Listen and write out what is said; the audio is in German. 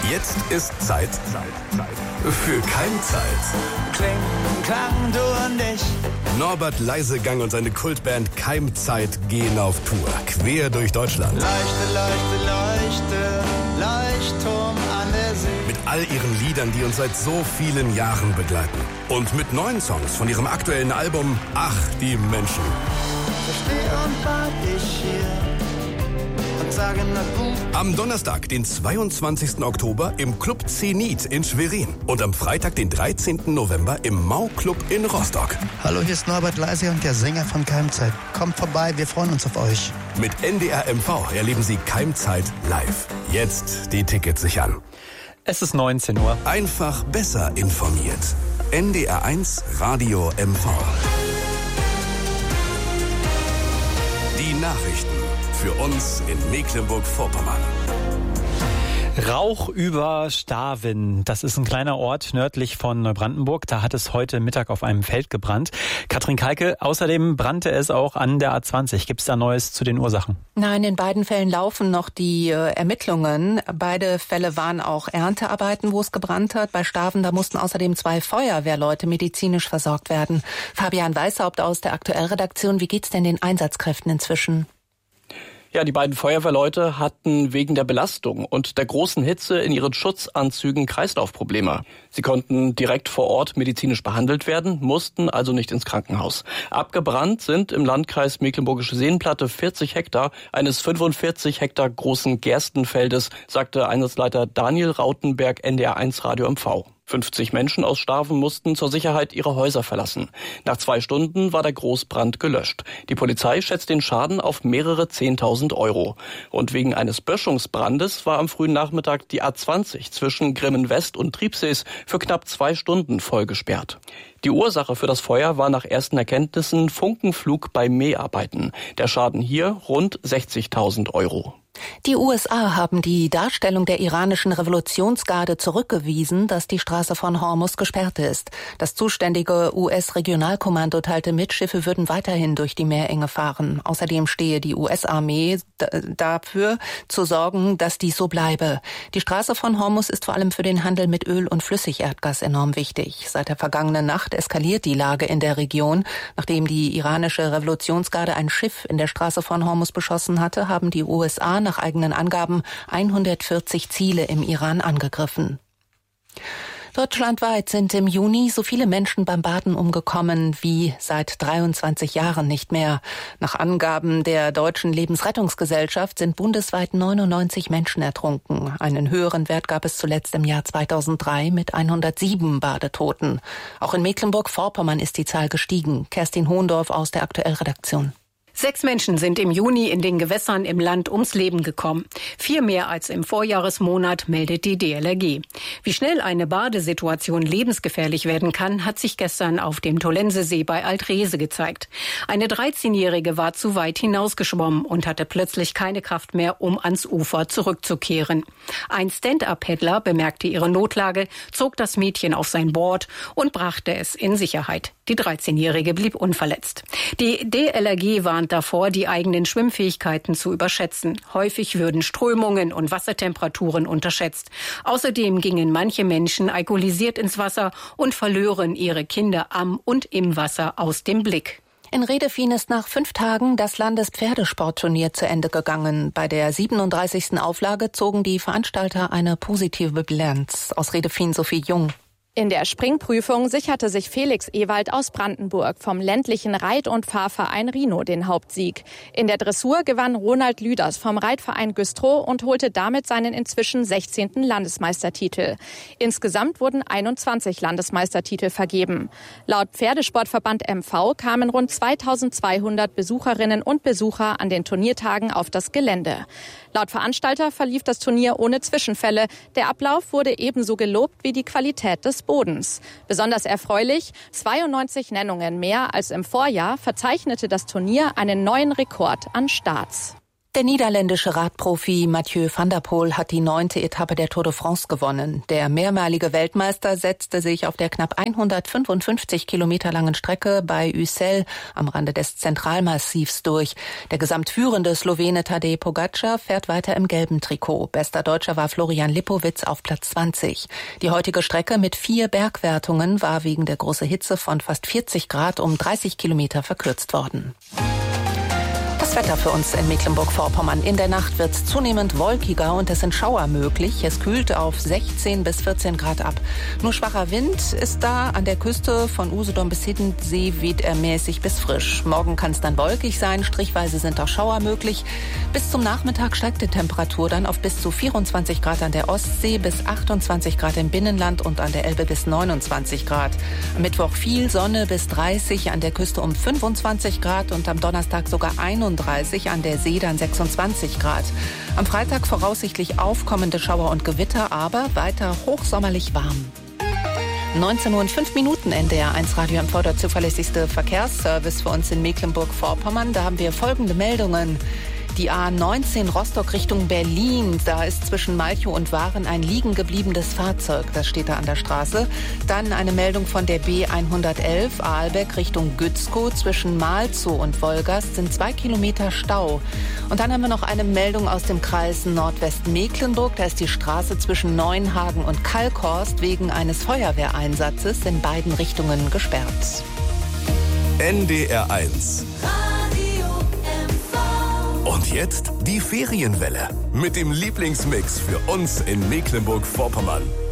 Jetzt ist Zeit für Keimzeit. Klang, du und ich. Norbert Leisegang und seine Kultband Keimzeit gehen auf Tour, quer durch Deutschland. Leuchte, Leuchtturm an der See. Mit all ihren Liedern, die uns seit so vielen Jahren begleiten. Und mit neuen Songs von ihrem aktuellen Album Ach, die Menschen. So steh und wart ich hier und sage na gut. Am Donnerstag, den 22. Oktober im Club Zenit in Schwerin. Und am Freitag, den 13. November im Mau-Club in Rostock. Hallo, hier ist Norbert Leisegang, der Sänger von Keimzeit. Kommt vorbei, wir freuen uns auf euch. Mit NDR MV erleben Sie Keimzeit live. Jetzt die Tickets sichern. Es ist 19 Uhr. Einfach besser informiert. NDR1 Radio MV. Die Nachrichten für uns in Mecklenburg-Vorpommern. Rauch über Staven. Das ist ein kleiner Ort nördlich von Neubrandenburg. Da hat es heute Mittag auf einem Feld gebrannt. Katrin Kalke, außerdem brannte es auch an der A20. Gibt es da Neues zu den Ursachen? Nein, in beiden Fällen laufen noch die Ermittlungen. Beide Fälle waren auch Erntearbeiten, wo es gebrannt hat. Bei Staven, da mussten außerdem 2 Feuerwehrleute medizinisch versorgt werden. Fabian Weishaupt aus der Aktuellredaktion. Wie geht's denn den Einsatzkräften inzwischen? Ja, die beiden Feuerwehrleute hatten wegen der Belastung und der großen Hitze in ihren Schutzanzügen Kreislaufprobleme. Sie konnten direkt vor Ort medizinisch behandelt werden, mussten also nicht ins Krankenhaus. Abgebrannt sind im Landkreis Mecklenburgische Seenplatte 40 Hektar eines 45 Hektar großen Gerstenfeldes, sagte Einsatzleiter Daniel Rautenberg NDR1 Radio MV. 50 Menschen aus Staven mussten zur Sicherheit ihre Häuser verlassen. Nach 2 Stunden war der Großbrand gelöscht. Die Polizei schätzt den Schaden auf mehrere 10.000 Euro. Und wegen eines Böschungsbrandes war am frühen Nachmittag die A20 zwischen Grimmen West und Triebsees für knapp 2 Stunden voll gesperrt. Die Ursache für das Feuer war nach ersten Erkenntnissen Funkenflug bei Mäharbeiten. Der Schaden hier rund 60.000 Euro. Die USA haben die Darstellung der iranischen Revolutionsgarde zurückgewiesen, dass die Straße von Hormuz gesperrt ist. Das zuständige US-Regionalkommando teilte mit, Schiffe würden weiterhin durch die Meerenge fahren. Außerdem stehe die US-Armee dafür zu sorgen, dass dies so bleibe. Die Straße von Hormuz ist vor allem für den Handel mit Öl und Flüssigerdgas enorm wichtig. Seit der vergangenen Nacht eskaliert die Lage in der Region. Nachdem die iranische Revolutionsgarde ein Schiff in der Straße von Hormuz beschossen hatte, haben die USA nach eigenen Angaben 140 Ziele im Iran angegriffen. Deutschlandweit sind im Juni so viele Menschen beim Baden umgekommen wie seit 23 Jahren nicht mehr. Nach Angaben der Deutschen Lebensrettungsgesellschaft sind bundesweit 99 Menschen ertrunken. Einen höheren Wert gab es zuletzt im Jahr 2003 mit 107 Badetoten. Auch in Mecklenburg-Vorpommern ist die Zahl gestiegen. Kerstin Hohendorf aus der Aktuellredaktion. 6 Menschen sind im Juni in den Gewässern im Land ums Leben gekommen. 4 mehr als im Vorjahresmonat, meldet die DLRG. Wie schnell eine Badesituation lebensgefährlich werden kann, hat sich gestern auf dem Tollensesee bei Altrese gezeigt. Eine 13-Jährige war zu weit hinausgeschwommen und hatte plötzlich keine Kraft mehr, um ans Ufer zurückzukehren. Ein Stand-up-Paddler bemerkte ihre Notlage, zog das Mädchen auf sein Board und brachte es in Sicherheit. Die 13-Jährige blieb unverletzt. Die DLRG warnt davor, die eigenen Schwimmfähigkeiten zu überschätzen. Häufig würden Strömungen und Wassertemperaturen unterschätzt. Außerdem gingen manche Menschen alkoholisiert ins Wasser und verlören ihre Kinder am und im Wasser aus dem Blick. In Redefien ist nach 5 Tagen das Landespferdesportturnier zu Ende gegangen. Bei der 37. Auflage zogen die Veranstalter eine positive Bilanz. Aus Redefien Sophie Jung. In der Springprüfung sicherte sich Felix Ewald aus Brandenburg vom ländlichen Reit- und Fahrverein Rhino den Hauptsieg. In der Dressur gewann Ronald Lüders vom Reitverein Güstrow und holte damit seinen inzwischen 16. Landesmeistertitel. Insgesamt wurden 21 Landesmeistertitel vergeben. Laut Pferdesportverband MV kamen rund 2200 Besucherinnen und Besucher an den Turniertagen auf das Gelände. Laut Veranstalter verlief das Turnier ohne Zwischenfälle. Der Ablauf wurde ebenso gelobt wie die Qualität des Bodens. Besonders erfreulich, 92 Nennungen mehr als im Vorjahr verzeichnete das Turnier einen neuen Rekord an Starts. Der niederländische Radprofi Mathieu van der Poel hat die 9. Etappe der Tour de France gewonnen. Der mehrmalige Weltmeister setzte sich auf der knapp 155 Kilometer langen Strecke bei Ussel am Rande des Zentralmassivs durch. Der gesamtführende Slowene Tadej Pogačar fährt weiter im gelben Trikot. Bester Deutscher war Florian Lipowitz auf Platz 20. Die heutige Strecke mit 4 Bergwertungen war wegen der großen Hitze von fast 40 Grad um 30 Kilometer verkürzt worden. Das Wetter für uns in Mecklenburg-Vorpommern. In der Nacht wird es zunehmend wolkiger und es sind Schauer möglich. Es kühlt auf 16 bis 14 Grad ab. Nur schwacher Wind ist da. An der Küste von Usedom bis Hiddensee weht er mäßig bis frisch. Morgen kann es dann wolkig sein. Strichweise sind auch Schauer möglich. Bis zum Nachmittag steigt die Temperatur dann auf bis zu 24 Grad an der Ostsee, bis 28 Grad im Binnenland und an der Elbe bis 29 Grad. Am Mittwoch viel Sonne bis 30, an der Küste um 25 Grad und am Donnerstag sogar 31, an der See dann 26 Grad. Am Freitag voraussichtlich aufkommende Schauer und Gewitter, aber weiter hochsommerlich warm. 19:05 Uhr, NDR1 Radio MV, der zuverlässigste Verkehrsservice für uns in Mecklenburg-Vorpommern. Da haben wir folgende Meldungen. Die A19 Rostock Richtung Berlin, da ist zwischen Malchow und Waren ein liegen gebliebenes Fahrzeug, das steht da an der Straße. Dann eine Meldung von der B111 Aalbeck Richtung Gützkow, zwischen Malzow und Wolgast sind 2 Kilometer Stau. Und dann haben wir noch eine Meldung aus dem Kreis Nordwestmecklenburg, da ist die Straße zwischen Neuenhagen und Kalkhorst wegen eines Feuerwehreinsatzes in beiden Richtungen gesperrt. NDR1 Und jetzt die Ferienwelle mit dem Lieblingsmix für uns in Mecklenburg-Vorpommern.